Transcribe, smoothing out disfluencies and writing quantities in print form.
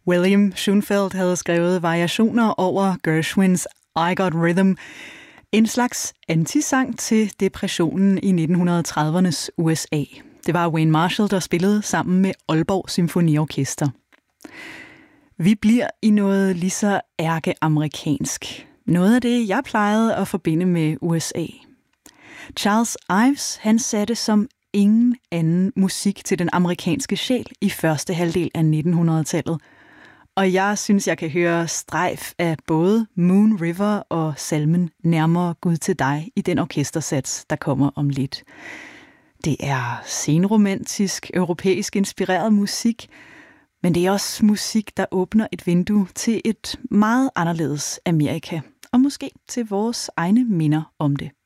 William Schoenfeld havde skrevet variationer over Gershwins I Got Rhythm, en slags antisang til depressionen i 1930'ernes USA. Det var Wayne Marshall, der spillede sammen med Aalborg Symfoniorkester. Vi bliver i noget lige så ærkeamerikansk. Noget af det, jeg plejede at forbinde med USA. Charles Ives, han satte som ingen anden musik til den amerikanske sjæl i første halvdel af 1900-tallet. Og jeg synes, jeg kan høre strejf af både Moon River og salmen Nærmere Gud til dig i den orkestersats, der kommer om lidt. Det er senromantisk, europæisk inspireret musik, men det er også musik, der åbner et vindue til et meget anderledes Amerika, og måske til vores egne minder om det.